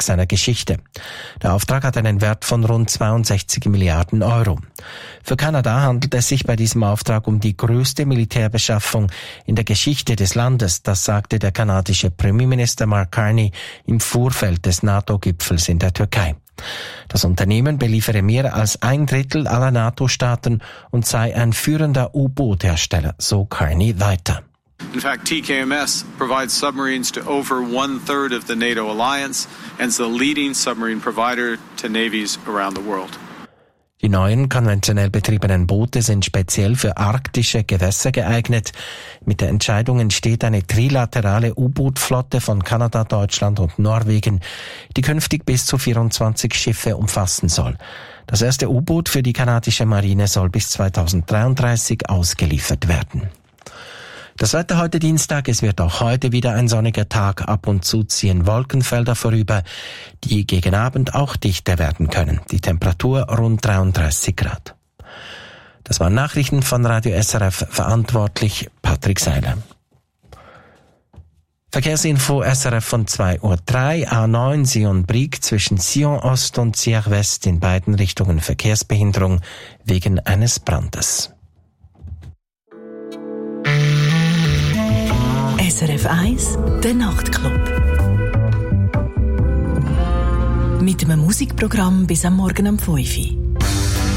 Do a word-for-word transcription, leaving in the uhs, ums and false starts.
seiner Geschichte. Der Auftrag hat einen Wert von rund zweiundsechzig Milliarden Euro. Für Kanada handelt es sich bei diesem Auftrag um die größte Militärbeschaffung in der Geschichte des Landes. Das sagte der kanadische Premierminister Mark Carney im Vorfeld des NATO-Gipfels in der Türkei. Das Unternehmen beliefere mehr als ein Drittel aller NATO-Staaten und sei ein führender U-Boot-Hersteller, so Carney weiter. In fact, T K M S provides submarines to over one-third of the NATO alliance and is the leading submarine provider to navies around the world. Die neuen konventionell betriebenen Boote sind speziell für arktische Gewässer geeignet. Mit der Entscheidung entsteht eine trilaterale U-Boot-Flotte von Kanada, Deutschland und Norwegen, die künftig bis zu vierundzwanzig Schiffe umfassen soll. Das erste U-Boot für die kanadische Marine soll bis zweitausenddreiunddreißig ausgeliefert werden. Das Wetter heute Dienstag, es wird auch heute wieder ein sonniger Tag, ab und zu ziehen Wolkenfelder vorüber, die gegen Abend auch dichter werden können. Die Temperatur rund dreiunddreißig Grad. Das waren Nachrichten von Radio S R F, verantwortlich Patrick Seiler. Verkehrsinfo S R F von zwei Uhr drei, A neun Sion-Brig zwischen Sion Ost und Sierre West in beiden Richtungen Verkehrsbehinderung wegen eines Brandes. S R F eins, der Nachtclub. Mit einem Musikprogramm bis am Morgen um fünf Uhr.